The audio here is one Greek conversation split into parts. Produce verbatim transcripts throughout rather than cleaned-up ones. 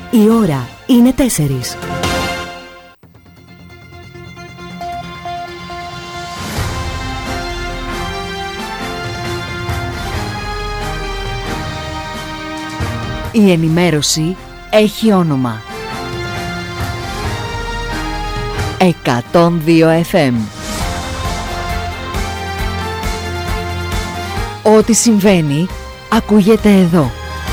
Η ώρα είναι τέσσερις. Η ενημέρωση έχει όνομα. εκατόν δύο εφ εμ. Ό,τι συμβαίνει ακούγεται εδώ.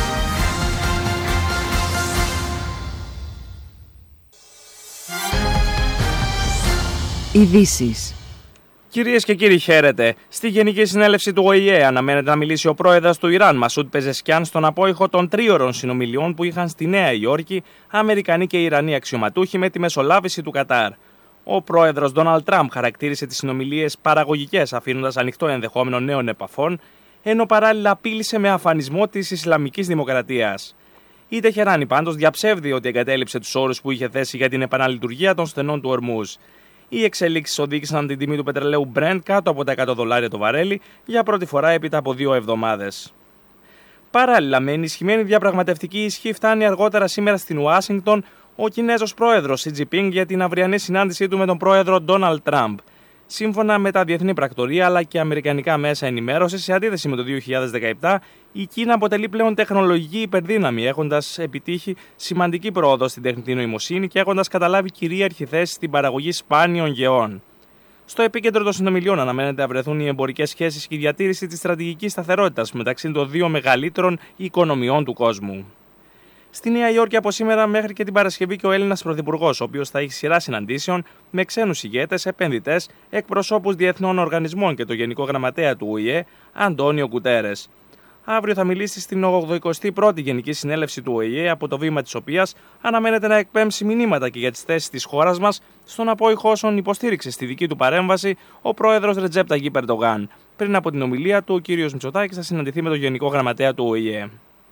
Ειδήσεις. Κυρίες και κύριοι, χαίρετε. Στη Γενική Συνέλευση του Ο Η Ε αναμένεται να μιλήσει ο πρόεδρος του Ιράν, Μασούντ Πεζεσκιάν, στον απόϊχο των τρίωρων συνομιλιών που είχαν στη Νέα Υόρκη Αμερικανοί και Ιρανοί αξιωματούχοι με τη μεσολάβηση του Κατάρ. Ο πρόεδρος Ντόναλντ Τραμπ χαρακτήρισε τις συνομιλίες παραγωγικές, αφήνοντας ανοιχτό ενδεχόμενο νέων επαφών, ενώ παράλληλα απείλησε με αφανισμό της Ισλαμικής Δημοκρατίας. Η Τεχεράνη πάντως διαψεύδει ότι εγκατέλειψε τους όρους που είχε θέσει για την επαναλειτουργία των στενών του Ορμούζ. Οι εξελίξεις οδήγησαν την τιμή του πετρελαίου Brent κάτω από τα εκατό δολάρια το βαρέλι για πρώτη φορά έπειτα από δύο εβδομάδες. Παράλληλα, με ενισχυμένη διαπραγματευτική ισχύ φτάνει αργότερα σήμερα στην Ουάσιγκτον ο Κινέζος πρόεδρος Σι Τζινπίνγκ για την αυριανή συνάντησή του με τον πρόεδρο Ντόναλντ Τραμπ. Σύμφωνα με τα διεθνή πρακτορία αλλά και αμερικανικά μέσα ενημέρωσης, σε αντίθεση με το δύο χιλιάδες δεκαεπτά, η Κίνα αποτελεί πλέον τεχνολογική υπερδύναμη, έχοντας επιτύχει σημαντική πρόοδο στην τεχνητή νοημοσύνη και έχοντας καταλάβει κυρίαρχη θέση στην παραγωγή σπάνιων γεών. Στο επίκεντρο των συνομιλιών αναμένεται να βρεθούν οι εμπορικές σχέσεις και η διατήρηση της στρατηγικής σταθερότητας μεταξύ των δύο μεγαλύτερων οικονομιών του κόσμου. Στη Νέα Υόρκη από σήμερα μέχρι και την Παρασκευή και ο Έλληνας Πρωθυπουργός, ο οποίος θα έχει σειρά συναντήσεων με ξένους ηγέτες, επενδυτές, εκπροσώπους διεθνών οργανισμών και το Γενικό Γραμματέα του Ο Η Ε, Αντώνιο Κουτέρες. Αύριο θα μιλήσει στην ογδοηκοστή πρώτη Γενική Συνέλευση του Ο Η Ε, από το βήμα της οποίας αναμένεται να εκπέμψει μηνύματα και για τις θέσεις της χώρας μας στον απόϊχο όσων υποστήριξε στη δική του παρέμβαση ο πρόεδρος Ρετζέπ Ταγιίπ Ερντογάν. Πριν από την ομιλία του, ο κ. Μητσοτάκης θα συναντηθεί με τον Γενικό Γραμματέα του Ο Η Ε.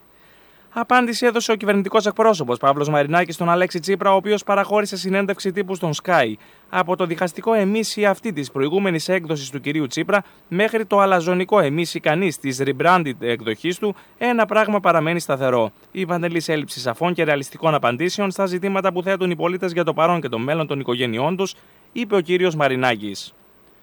Απάντηση έδωσε ο κυβερνητικός εκπρόσωπος Παύλος Μαρινάκης στον Αλέξη Τσίπρα, ο οποίος παραχώρησε συνέντευξη τύπου στον Sky. Από το διχαστικό εμείς αυτή της προηγούμενης έκδοσης του κυρίου Τσίπρα μέχρι το αλαζονικό εμείς ικανής της rebranded εκδοχής του, ένα πράγμα παραμένει σταθερό. Η παντελής έλλειψη σαφών και ρεαλιστικών απαντήσεων στα ζητήματα που θέτουν οι πολίτες για το παρόν και το μέλλον των οικογενειών τους, είπε ο κύριος Μαρινάκης.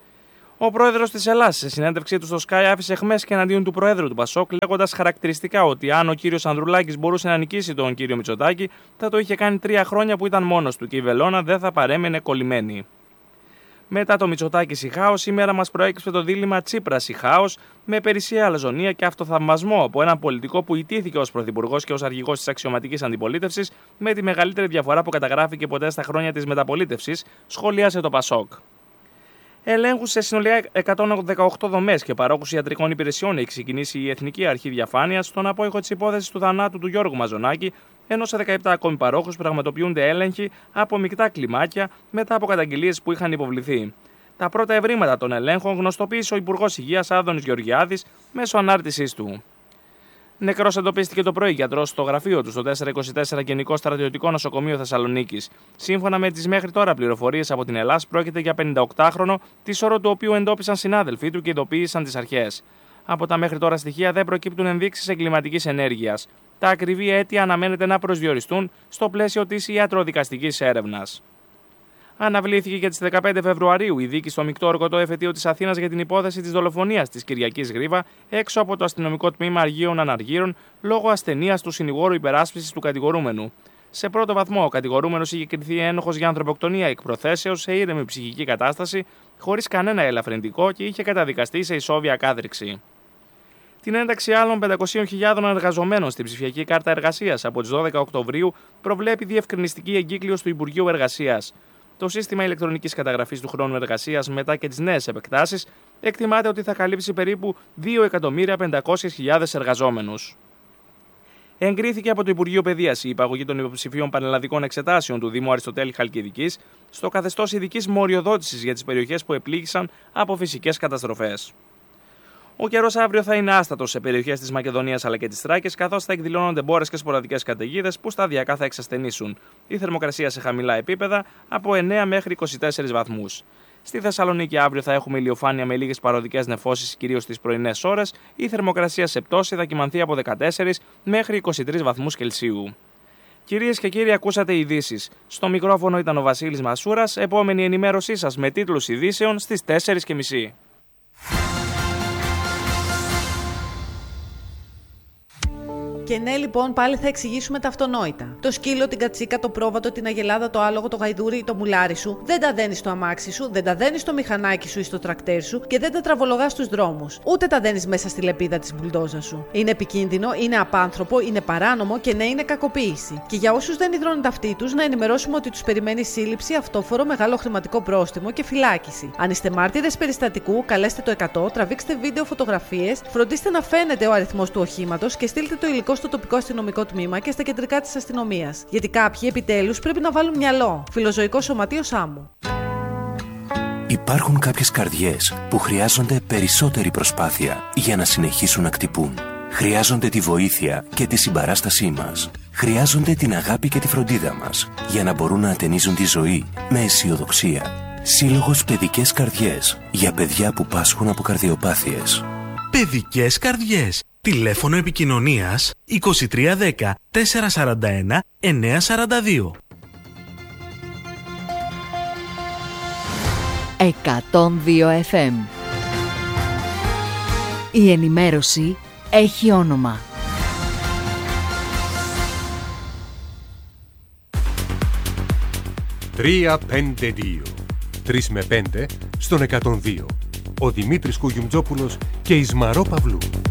Ο πρόεδρος της Ελλάδας, σε συνέντευξή του στο Sky, άφησε αιχμές και εναντίον του προέδρου του Πασόκ, λέγοντας χαρακτηριστικά ότι αν ο κύριος Ανδρουλάκης μπορούσε να νικήσει τον κύριο Μητσοτάκη, θα το είχε κάνει τρία χρόνια που ήταν μόνος του και η βελόνα δεν θα παρέμενε κολλημένη. Μετά το Μητσοτάκη ή χάος, σήμερα μας προέκυψε το δίλημμα Τσίπρας ή χάος, με περισσία αλαζονία και αυτοθαυμασμό από έναν πολιτικό που ιτήθηκε ως πρωθυπουργός και ως αρχηγός της αξιωματικής αντιπολίτευσης, με τη μεγαλύτερη διαφορά που καταγράφηκε ποτέ στα χρόνια της μεταπολίτευσης, σχολίασε το Πασόκ. Ελέγχους σε συνολικά εκατόν δεκαοκτώ δομές και παρόχους ιατρικών υπηρεσιών έχει ξεκινήσει η Εθνική Αρχή Διαφάνειας στον απόϊχο της υπόθεσης του θανάτου του Γιώργου Μαζονάκη, ενώ σε δεκαεπτά ακόμη παρόχους πραγματοποιούνται έλεγχοι από μεικτά κλιμάκια μετά από καταγγελίες που είχαν υποβληθεί. Τα πρώτα ευρήματα των ελέγχων γνωστοποίησε ο Υπουργός Υγείας Άδωνης Γεωργιάδης μέσω ανάρτησής του. Νεκρός εντοπίστηκε το πρωί γιατρός στο γραφείο του στο τετρακόσια είκοσι τέσσερα Γενικό Στρατιωτικό Νοσοκομείο Θεσσαλονίκης. Σύμφωνα με τις μέχρι τώρα πληροφορίες από την Ελλάδα, πρόκειται για πενηνταοκτάχρονο, τη σώρο του οποίου εντόπισαν συνάδελφοί του και ειδοποίησαν τις αρχές. Από τα μέχρι τώρα στοιχεία δεν προκύπτουν ενδείξεις εγκληματικής ενέργειας. Τα ακριβή αίτια αναμένεται να προσδιοριστούν στο πλαίσιο της ιατροδικαστικής έρευνας. Αναβλήθηκε για τις δεκαπέντε Φεβρουαρίου η δίκη στο μεικτό ορκωτό εφετείο της Αθήνας για την υπόθεση της δολοφονίας της Κυριακής Γρίβα έξω από το αστυνομικό τμήμα Αργίων Αναργύρων λόγω ασθενείας του συνηγόρου υπεράσπισης του κατηγορούμενου. Σε πρώτο βαθμό, ο κατηγορούμενος είχε κριθεί ένοχος για ανθρωποκτονία εκ προθέσεως σε ήρεμη ψυχική κατάσταση, χωρίς κανένα ελαφρυντικό και είχε καταδικαστεί σε ισόβια κάθριξη. Την ένταξη άλλων πεντακόσιες χιλιάδες εργαζομένων στην ψηφιακή κάρτα εργασίας από τις δώδεκα Οκτωβρίου προβλέπει διευκρινιστική εγκύκλειος του Υπουργείου Εργασίας. Το σύστημα ηλεκτρονικής καταγραφής του χρόνου εργασίας μετά και τις νέες επεκτάσεις εκτιμάται ότι θα καλύψει περίπου δύο εκατομμύρια πεντακόσιες χιλιάδες εργαζόμενους. Εγκρίθηκε από το Υπουργείο Παιδείας η υπαγωγή των υποψηφίων πανελλαδικών εξετάσεων του Δήμου Αριστοτέλη Χαλκιδικής στο καθεστώς ειδικής μοριοδότησης για τις περιοχές που επλήγησαν από φυσικές καταστροφές. Ο καιρός αύριο θα είναι άστατος σε περιοχές της Μακεδονίας αλλά και της Θράκης, καθώς θα εκδηλώνονται μπόρες και σποραδικές καταιγίδες που σταδιακά θα εξασθενήσουν. Η θερμοκρασία σε χαμηλά επίπεδα από εννέα μέχρι είκοσι τέσσερις βαθμούς. Στη Θεσσαλονίκη αύριο θα έχουμε ηλιοφάνεια με λίγες παροδικές νεφώσεις, κυρίως στις πρωινές ώρες. Η θερμοκρασία σε πτώση θα κυμανθεί από δεκατέσσερις μέχρι είκοσι τρεις βαθμούς Κελσίου. Κυρίες και κύριοι, ακούσατε ειδήσεις. Στο μικρόφωνο ήταν ο Βασίλης Μασούρας. Επόμενη ενημέρωσή σας με τίτλους ειδήσεων στις τέσσερις και μισή. Και ναι, λοιπόν, πάλι θα εξηγήσουμε τα αυτονόητα. Το σκύλο, την κατσίκα, το πρόβατο, την αγελάδα, το άλογο, το γαϊδούρι ή το μουλάρι σου δεν τα δένεις στο αμάξι σου, δεν τα δένεις στο μηχανάκι σου ή στο τρακτέρ σου και δεν τα τραβολογάς στους δρόμους. Ούτε τα δένεις μέσα στη λεπίδα της μπουλντόζα σου. Είναι επικίνδυνο, είναι απάνθρωπο, είναι παράνομο και ναι, είναι κακοποίηση. Και για όσους δεν υδρώνουν ταυτί τους, να ενημερώσουμε ότι τους περιμένει σύλληψη, αυτόφορο, μεγάλο χρηματικό πρόστιμο και φυλάκιση. Αν είστε μάρτυρες περιστατικού, καλέστε το εκατό, τραβήξτε βίντεο, φωτογραφίες, φροντίστε να φαίνεται ο αριθμός του οχήματος και στείλτε το υλικό στο τοπικό αστυνομικό τμήμα και στα κεντρικά της αστυνομίας. Γιατί κάποιοι επιτέλους πρέπει να βάλουν μυαλό. Φιλοζωικό Σωματείο Σάμου. Υπάρχουν κάποιες καρδιές που χρειάζονται περισσότερη προσπάθεια για να συνεχίσουν να χτυπούν. Χρειάζονται τη βοήθεια και τη συμπαράστασή μας. Χρειάζονται την αγάπη και τη φροντίδα μας για να μπορούν να ατενίζουν τη ζωή με αισιοδοξία. Σύλλογος Παιδικές Καρδιές για παιδιά που πάσχουν από καρδιοπάθειες. Παιδικές Καρδιές. Τηλέφωνο επικοινωνίας είκοσι τρία δέκα τετρακόσια σαράντα ένα εννιακόσια σαράντα δύο. εκατόν δύο εφ εμ. Η ενημέρωση έχει όνομα. τρία πέντε δύο. τρία με πέντε στον εκατόν δύο. Ο Δημήτρης Κουγιουμτζόπουλος και η Σμαρό Παυλού.